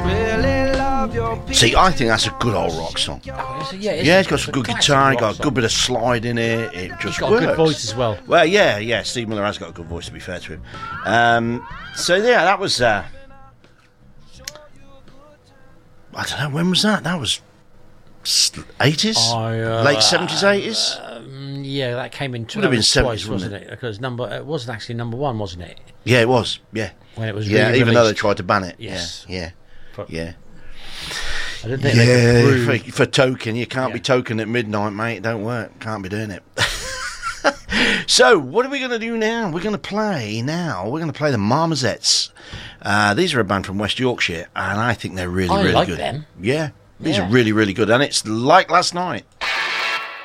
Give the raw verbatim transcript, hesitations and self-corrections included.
See, I think that's a good old rock song. Oh, yeah, it's Yeah, a- it's got it's some a good classic guitar, rock got a song. good bit of slide in it. It just He's got works. a good voice as well. Well, yeah, yeah. Steve Miller has got a good voice, to be fair to him. Um, so yeah, that was. Uh, I don't know, when was that? That was eighties, I, uh, late seventies, eighties. Um, yeah, that came in Would have been twice, seventies, wasn't wouldn't it? Because number it wasn't actually number one, wasn't it? Yeah, it was. Yeah, When it was yeah. really Even though they released. tried to ban it. Yes. Yeah, But yeah, I didn't yeah. think they could yeah. prove- For, for token, you can't Yeah. be token at midnight, mate. It don't work. Can't be doing it. So, what are we going to do now? We're going to play now. We're going to play the Marmozets. Uh, these are a band from West Yorkshire, and I think they're really, I really like good. them. Yeah, these Yeah. are really, really good. And it's like last night.